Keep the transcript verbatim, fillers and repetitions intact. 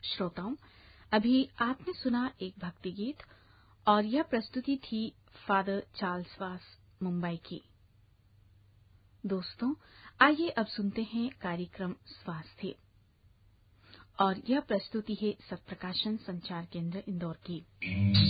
श्रोताओं, अभी आपने सुना एक भक्ति गीत और यह प्रस्तुति थी फादर चार्ल्स वास मुंबई की। दोस्तों, आइए अब सुनते हैं कार्यक्रम स्वास्थ्य और यह प्रस्तुति है सत्प्रकाशन संचार केंद्र इंदौर की।